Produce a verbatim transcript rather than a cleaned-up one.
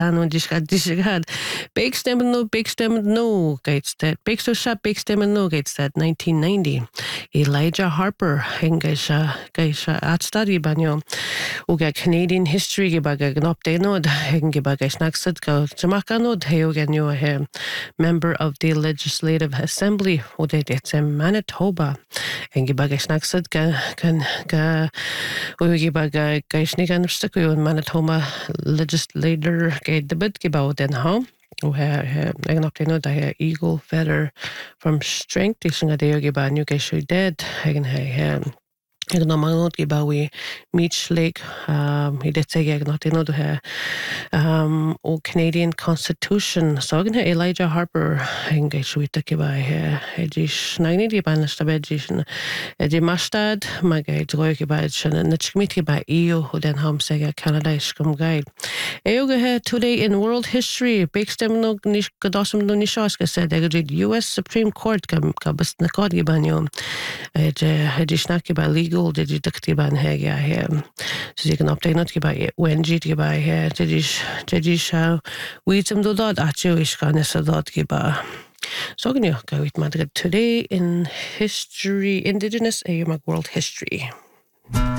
Anu disgad disgad. Big stem no big stem no gates that big so shot big stem no gates that nineteen ninety. Elijah Harper hengesha gaisha at study banyo. Uga Canadian history gibaga gnopte nod hengibaga snacksad go Jamaica nod heoganyo he member of the Legislative Assembly ode it's in Manitoba. Hengibaga snacksad ga kan ga ugibaga gaishnigan stuku in Manitoba legislator the bit about then how we have an optino the eagle feather from strength teaching a day about new geshu dead hagen hay ag na manot giba we Meech Lake um he did say ag not know the um o Canadian Constitution so ag Elijah Harper engage with the giba he edis ninety di ban stabedis edi mastad magay droy giba shan na chmiti ba E U who then ham say Canada is come guide eoga he today in world history big stem no nish gadasum no nishaska said ag U S Supreme Court kam kabas na kod gibanyo ed edis nakiba legal did you taktiban hega here so you can update not giba wenji giba here did you did you show we some do that actually is kind of so that giba so can you go with Madrid today in history indigenous a world history.